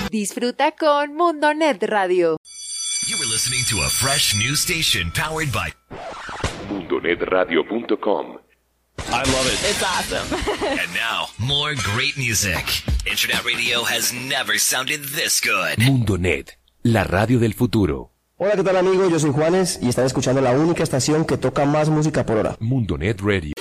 Disfruta con Mundonet Radio. You were listening to a fresh new station powered by MundonetRadio.com. I love it. It's awesome. And now, more great music. Internet radio has never sounded this good. Mundonet, la radio del futuro. Hola, ¿qué tal amigos? Yo soy Juanes y están escuchando la única estación que toca más música por hora. Mundonet Radio.